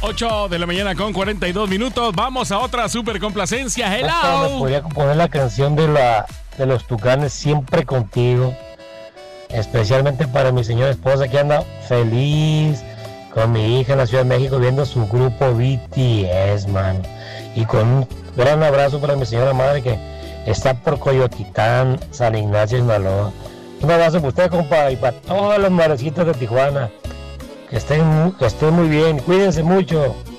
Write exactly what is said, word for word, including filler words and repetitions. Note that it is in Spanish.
ocho de la mañana con cuarenta y dos minutos. Vamos a otra super complacencia. Hasta Hello. me podría componer la canción de la de los Tucanes, Siempre Contigo, especialmente para mi señora esposa que anda feliz con mi hija en la Ciudad de México viendo su grupo B T S, man. Y con un gran abrazo para mi señora madre que está por Coyotitán, San Ignacio, Sinaloa. Un abrazo para usted, compa, y para todos los marecitos de Tijuana. Que estén, que estén muy bien, cuídense mucho.